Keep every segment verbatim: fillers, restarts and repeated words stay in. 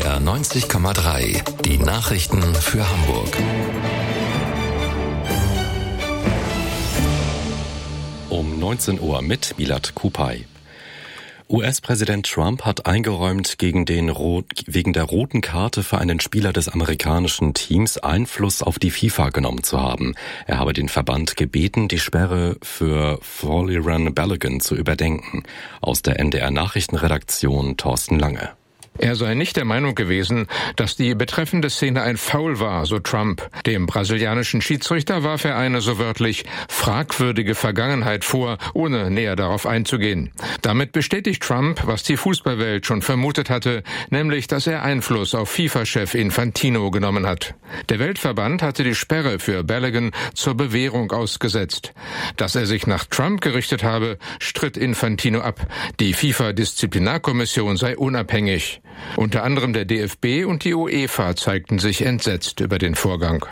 R neunzig Komma drei. Die Nachrichten für Hamburg. Um neunzehn Uhr mit Milad Kupay. U S-Präsident Trump hat eingeräumt, gegen den Rot, wegen der roten Karte für einen Spieler des amerikanischen Teams Einfluss auf die FIFA genommen zu haben. Er habe den Verband gebeten, die Sperre für Folarin Balogun zu überdenken. Aus der N D R-Nachrichtenredaktion Thorsten Lange. Er sei nicht der Meinung gewesen, dass die betreffende Szene ein Foul war, so Trump. Dem brasilianischen Schiedsrichter warf er eine, so wörtlich, fragwürdige Vergangenheit vor, ohne näher darauf einzugehen. Damit bestätigt Trump, was die Fußballwelt schon vermutet hatte, nämlich, dass er Einfluss auf FIFA-Chef Infantino genommen hat. Der Weltverband hatte die Sperre für Balogun zur Bewährung ausgesetzt. Dass er sich nach Trump gerichtet habe, stritt Infantino ab. Die FIFA-Disziplinarkommission sei unabhängig. Unter anderem der D F B und die UEFA zeigten sich entsetzt über den Vorgang.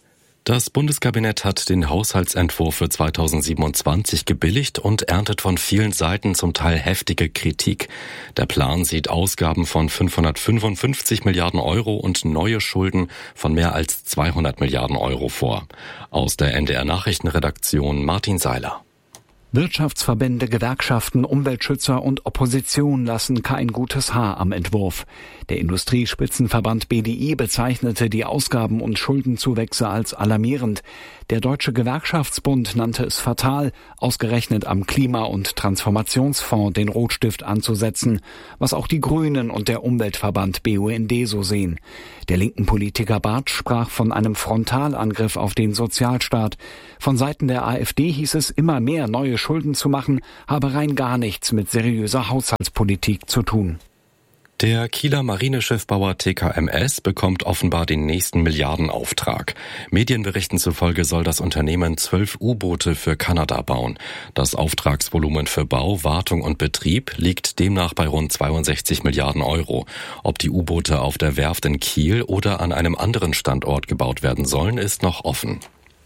Das Bundeskabinett hat den Haushaltsentwurf für zweitausendsiebenundzwanzig gebilligt und erntet von vielen Seiten zum Teil heftige Kritik. Der Plan sieht Ausgaben von fünfhundertfünfundfünfzig Milliarden Euro und neue Schulden von mehr als zweihundert Milliarden Euro vor. Aus der N D R-Nachrichtenredaktion Martin Seiler. Wirtschaftsverbände, Gewerkschaften, Umweltschützer und Opposition lassen kein gutes Haar am Entwurf. Der Industriespitzenverband B D I bezeichnete die Ausgaben- und Schuldenzuwächse als alarmierend. Der Deutsche Gewerkschaftsbund nannte es fatal, ausgerechnet am Klima- und Transformationsfonds den Rotstift anzusetzen, was auch die Grünen und der Umweltverband B U N D so sehen. Der linken Politiker Bartsch sprach von einem Frontalangriff auf den Sozialstaat. Von Seiten der A f D hieß es, immer mehr neue Schulden zu machen, habe rein gar nichts mit seriöser Haushaltspolitik zu tun. Der Kieler Marineschiffbauer T K M S bekommt offenbar den nächsten Milliardenauftrag. Medienberichten zufolge soll das Unternehmen zwölf U-Boote für Kanada bauen. Das Auftragsvolumen für Bau, Wartung und Betrieb liegt demnach bei rund zweiundsechzig Milliarden Euro. Ob die U-Boote auf der Werft in Kiel oder an einem anderen Standort gebaut werden sollen, ist noch offen.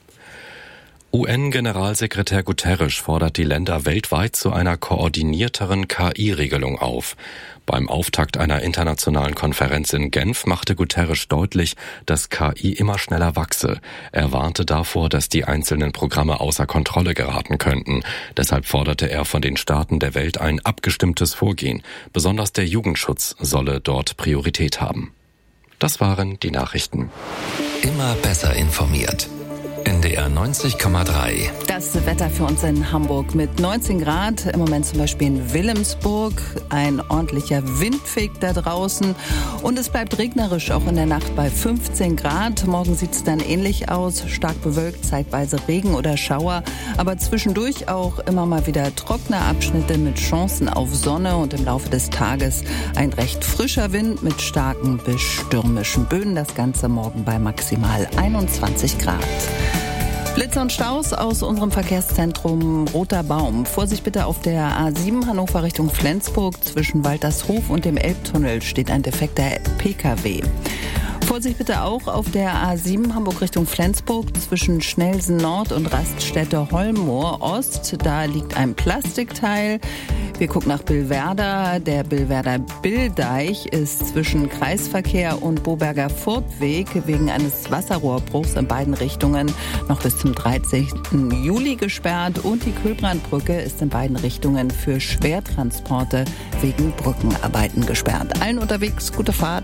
U N-Generalsekretär Guterres fordert die Länder weltweit zu einer koordinierteren K I-Regelung auf. Beim Auftakt einer internationalen Konferenz in Genf machte Guterres deutlich, dass K I immer schneller wachse. Er warnte davor, dass die einzelnen Programme außer Kontrolle geraten könnten. Deshalb forderte er von den Staaten der Welt ein abgestimmtes Vorgehen. Besonders der Jugendschutz solle dort Priorität haben. Das waren die Nachrichten. Immer besser informiert. N D R neunzig Komma drei. Das Wetter für uns in Hamburg mit neunzehn Grad, im Moment zum Beispiel in Wilhelmsburg. Ein ordentlicher Wind fegt da draußen und es bleibt regnerisch, auch in der Nacht bei fünfzehn Grad. Morgen sieht es dann ähnlich aus, stark bewölkt, zeitweise Regen oder Schauer, aber zwischendurch auch immer mal wieder trockene Abschnitte mit Chancen auf Sonne und im Laufe des Tages ein recht frischer Wind mit starken bis stürmischen Böen. Das Ganze morgen bei maximal einundzwanzig Grad. Blitze und Staus aus unserem Verkehrszentrum Roter Baum. Vorsicht bitte auf der A sieben Hannover Richtung Flensburg. Zwischen Waltershof und dem Elbtunnel steht ein defekter P K W. Vorsicht bitte auch auf der A sieben Hamburg Richtung Flensburg zwischen Schnelsen Nord und Raststätte Holmoor Ost. Da liegt ein Plastikteil. Wir gucken nach Billwerder. Der Billwerder Billdeich ist zwischen Kreisverkehr und Boberger Furtweg wegen eines Wasserrohrbruchs in beiden Richtungen noch bis zum dreizehnten Juli gesperrt. Und die Kühlbrandbrücke ist in beiden Richtungen für Schwertransporte wegen Brückenarbeiten gesperrt. Allen unterwegs, gute Fahrt.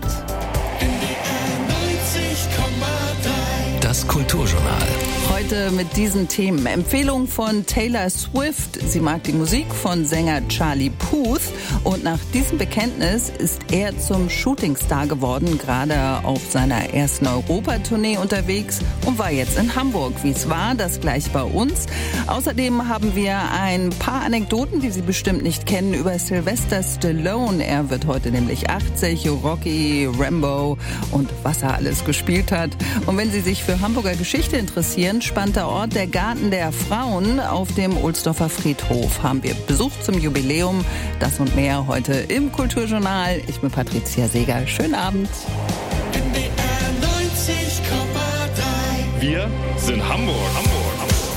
Das Kulturjournal. Heute mit diesen Themen. Empfehlung von Taylor Swift. Sie mag die Musik von Sänger Charlie Puth. Und nach diesem Bekenntnis ist er zum Shootingstar geworden, gerade auf seiner ersten Europatournee unterwegs und war jetzt in Hamburg. Wie es war, das gleich bei uns. Außerdem haben wir ein paar Anekdoten, die Sie bestimmt nicht kennen, über Sylvester Stallone. Er wird heute nämlich achtzig, Rocky, Rambo und was er alles gespielt hat. Und wenn Sie sich für Hamburger Geschichte interessieren, spannender Ort, der Garten der Frauen auf dem Ohlsdorfer Friedhof. Haben wir Besuch zum Jubiläum. Das und mehr heute im Kulturjournal. Ich bin Patricia Seeger. Schönen Abend. N D R neunzig Komma drei. Wir sind Hamburg. Hamburg.